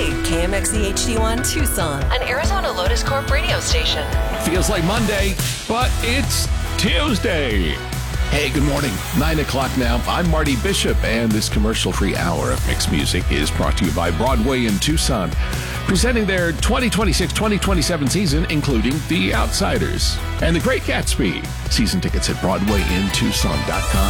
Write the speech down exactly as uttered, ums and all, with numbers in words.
Hey, K M X E H D one Tucson, an Arizona Lotus Corp radio station. Feels like Monday, but it's Tuesday. Hey, good morning. Nine o'clock now. I'm Marty Bishop, and this commercial-free hour of mixed music is brought to you by Broadway in Tucson, presenting their twenty twenty-six twenty twenty-seven season, including The Outsiders and The Great Gatsby. Season tickets at broadway in tucson dot com.